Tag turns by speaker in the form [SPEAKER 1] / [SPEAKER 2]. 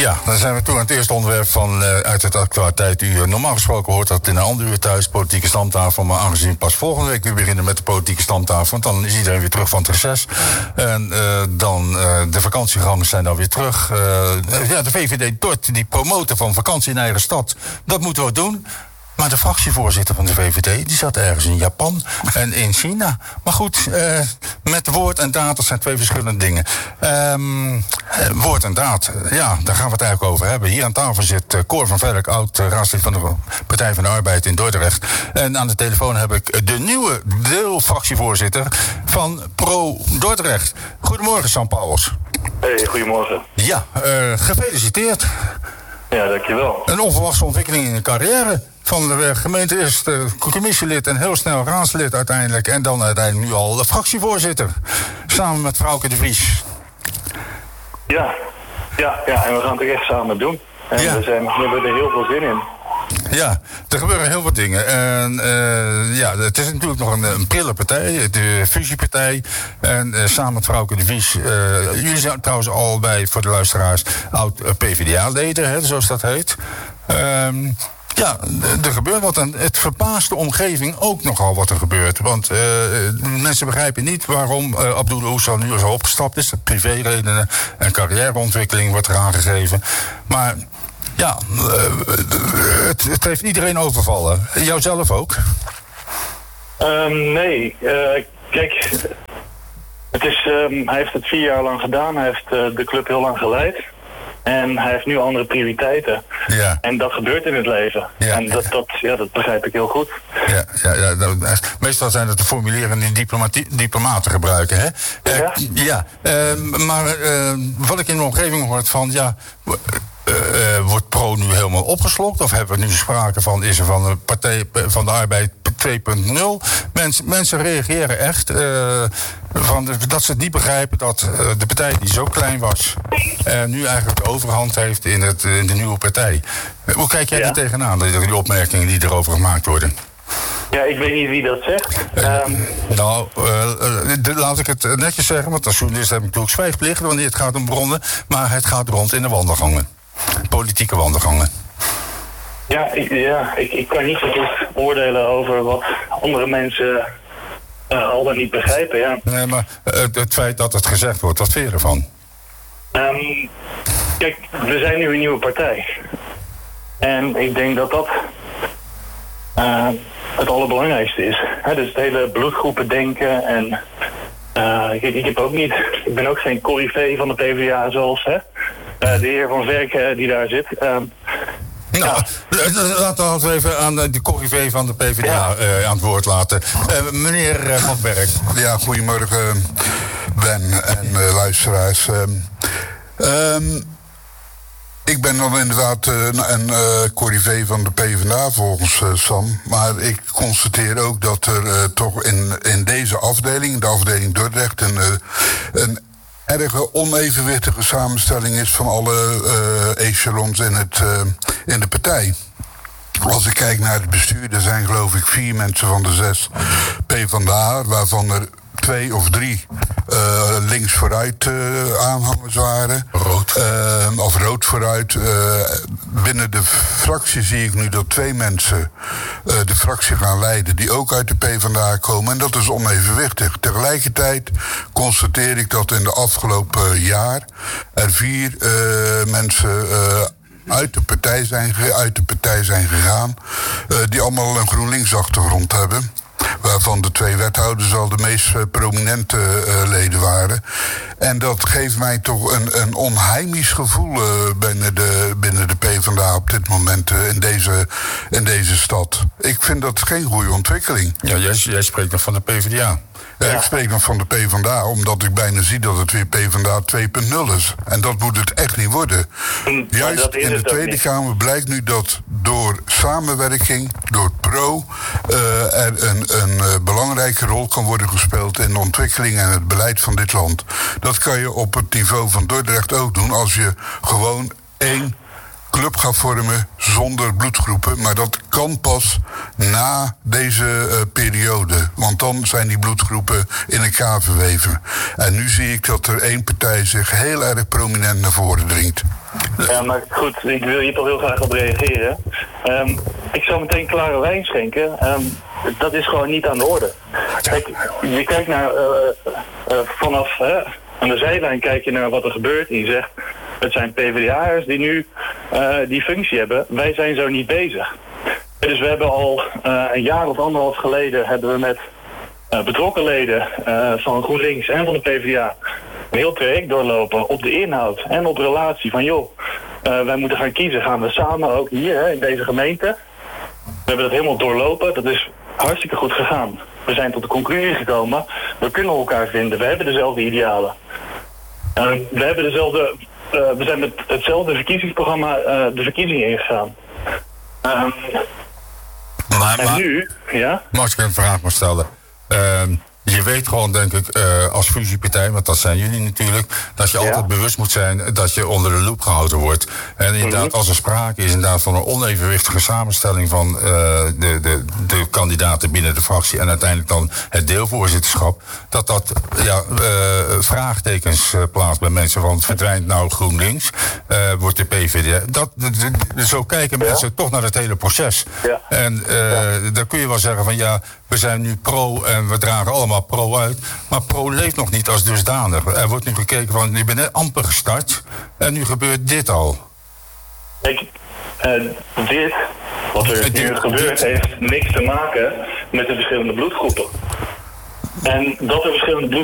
[SPEAKER 1] Ja, dan zijn we toe aan het eerste onderwerp van uit het actualiteituur. Normaal gesproken hoort dat in een ander uur thuis, politieke stamtafel. Maar aangezien pas volgende week weer beginnen met de politieke stamtafel, want dan is iedereen weer terug van het reces. En de vakantiegangers zijn dan weer terug. De VVD Dort, die promoten van vakantie in eigen stad, dat moeten we doen. Maar de fractievoorzitter van de VVD, die zat ergens in Japan en in China. Maar goed, met woord en daad, dat zijn twee verschillende dingen. Woord en daad, ja, daar gaan we het eigenlijk over hebben. Hier aan tafel zit Cor van Velk, oud-raadslid van de Partij van de Arbeid in Dordrecht. En aan de telefoon heb ik de nieuwe deelfractievoorzitter van Pro Dordrecht. Goedemorgen, Sam Pauwels.
[SPEAKER 2] Hey, goedemorgen.
[SPEAKER 1] Ja, gefeliciteerd.
[SPEAKER 2] Ja, dankjewel.
[SPEAKER 1] Een onverwachte ontwikkeling in de carrière. Van de gemeente eerst commissielid en heel snel raadslid uiteindelijk. En dan uiteindelijk nu al de fractievoorzitter. Samen met Frauke de Vries.
[SPEAKER 2] Ja, en we gaan het ook echt samen doen. En we hebben er heel veel zin in.
[SPEAKER 1] Ja, er gebeuren heel wat dingen. En het is natuurlijk nog een prille partij, de fusiepartij. En samen met Frauke de Vries. Jullie zijn trouwens allebei, voor de luisteraars, oud PvdA-leden, zoals dat heet. Ja, er gebeurt wat. En het verbaast de omgeving ook nogal wat er gebeurt. Want mensen begrijpen niet waarom Abdullah Oesal nu zo opgestapt is. Privéredenen en carrièreontwikkeling wordt er aangegeven. Maar ja, het heeft iedereen overvallen. Jouzelf ook?
[SPEAKER 2] Nee. Kijk, hij heeft het 4 jaar lang gedaan. Hij heeft de club heel lang geleid. En hij heeft nu andere prioriteiten. Ja. En dat gebeurt in het leven. Ja. En dat begrijp ik heel goed. Meestal zijn het de formulieren die diplomaten gebruiken. Hè? Maar wat ik in de omgeving hoor van, wordt Pro nu helemaal opgeslokt? Of hebben we nu sprake van, is er van de Partij van de Arbeid 2.0? Mensen reageren echt dat ze het niet begrijpen dat de partij die zo klein was nu eigenlijk de overhand heeft in de nieuwe partij. Hoe kijk jij er tegenaan, die opmerkingen die erover gemaakt worden? Ja, ik weet niet wie dat zegt.
[SPEAKER 1] Laat ik het netjes zeggen, want als journalist heb ik natuurlijk zwijgplicht wanneer het gaat om bronnen, maar het gaat rond in de wandelgangen. Politieke wandelgangen. Ik kan niet zo goed oordelen over wat andere mensen al dan niet begrijpen, ja. Nee, maar het feit dat het gezegd wordt, wat vind je ervan?
[SPEAKER 2] Kijk, we zijn nu een nieuwe partij. En ik denk dat het allerbelangrijkste is. Dus het hele bloedgroepen denken en ik ben ook geen coryfee van de PvdA zoals de heer Van Verk die daar zit.
[SPEAKER 1] Laten we even aan de coryfee van de PvdA aan het woord laten. Meneer Van Berk.
[SPEAKER 3] Ja, goedemorgen Ben en luisteraars. Ik ben dan inderdaad een coryfee van de PvdA volgens Sam. Maar ik constateer ook dat er toch in deze afdeling, de afdeling Dordrecht, een erge onevenwichtige samenstelling is van alle echelons in de partij. Als ik kijk naar het bestuur, er zijn geloof ik 4 mensen van de 6 PvdA, waarvan er 2 of 3 links vooruit aanhangers waren. Rood vooruit. Binnen de fractie zie ik nu dat 2 mensen de fractie gaan leiden die ook uit de PvdA komen. En dat is onevenwichtig. Tegelijkertijd constateer ik dat in de afgelopen jaar er 4 mensen uit de partij zijn gegaan, die allemaal een GroenLinks-achtergrond hebben. Waarvan de 2 wethouders al de meest prominente leden waren. En dat geeft mij toch een onheimisch gevoel binnen de PvdA op dit moment in deze stad. Ik vind dat geen goede ontwikkeling.
[SPEAKER 1] Ja, jij spreekt nog van de PvdA.
[SPEAKER 3] Ja, ik spreek nog van de PvdA, omdat ik bijna zie dat het weer PvdA 2.0 is. En dat moet het echt niet worden. Juist in de Tweede Kamer blijkt nu dat door samenwerking, door Pro, er een belangrijke rol kan worden gespeeld in de ontwikkeling en het beleid van dit land. Dat kan je op het niveau van Dordrecht ook doen als je gewoon 1 club gaat vormen zonder bloedgroepen. Maar dat kan pas na deze periode. Want dan zijn die bloedgroepen in elkaar verweven. En nu zie ik dat er 1 partij zich heel erg prominent naar voren dringt.
[SPEAKER 2] Ja, maar goed, ik wil hier toch heel graag op reageren. Ik zou meteen klare wijn schenken. Dat is gewoon niet aan de orde. Kijk, je kijkt naar vanaf aan de zijlijn kijk je naar wat er gebeurt en je zegt, het zijn PvdA'ers die nu die functie hebben. Wij zijn zo niet bezig. Dus we hebben al een jaar of anderhalf geleden hebben we met betrokken leden van GroenLinks en van de PvdA een heel traject doorlopen op de inhoud en op relatie van joh, wij moeten gaan kiezen. Gaan we samen ook hier in deze gemeente. We hebben dat helemaal doorlopen. Dat is hartstikke goed gegaan. We zijn tot de conclusie gekomen. We kunnen elkaar vinden. We hebben dezelfde idealen. We zijn met hetzelfde verkiezingsprogramma de verkiezingen ingegaan. En nu, ja?
[SPEAKER 1] Mag ik een vraag maar stellen? Je weet gewoon, denk ik, als fusiepartij, want dat zijn jullie natuurlijk, dat je altijd bewust moet zijn dat je onder de loep gehouden wordt. En inderdaad, als er sprake is inderdaad van een onevenwichtige samenstelling van de kandidaten binnen de fractie en uiteindelijk dan het deelvoorzitterschap, dat vraagtekens plaatst bij mensen, want verdwijnt nou GroenLinks, wordt de PvdA. Zo kijken mensen toch naar het hele proces. Ja. En dan kun je wel zeggen van ja, we zijn nu pro en we dragen allemaal pro uit. Maar pro leeft nog niet als dusdanig. Er wordt nu gekeken van, je bent net amper gestart en nu gebeurt dit al.
[SPEAKER 2] Kijk, wat er nu gebeurt, heeft niks te maken met de verschillende bloedgroepen. En dat er verschillende